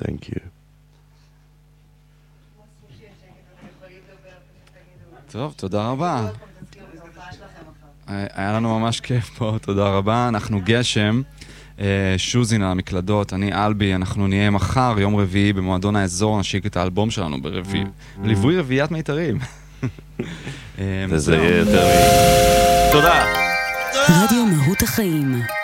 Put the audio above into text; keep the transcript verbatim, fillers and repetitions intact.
Thank you. טוב, תודה רבה. היה לנו ממש כיף פה, תודה רבה. אנחנו גשם, שוזין על המקלדות, אני אלבי, אנחנו נהיה מחר, יום רביעי, במועדון האזור, נשיק את האלבום שלנו ברביעי. ליווי רביעיית מיתרים. וזה יהיה יותר... תודה. רדיו מהות החיים.